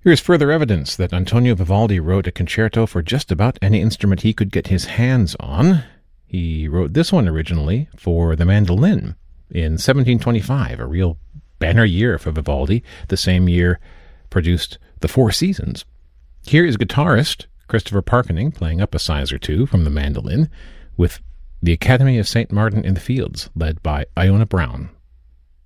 Here's further evidence that Antonio Vivaldi wrote a concerto for just about any instrument he could get his hands on. He wrote this one originally for the mandolin in 1725, a real banner year for Vivaldi. The same year produced The Four Seasons. Here is guitarist Christopher Parkening playing up a size or two from the mandolin with the Academy of St. Martin in the Fields, led by Iona Brown.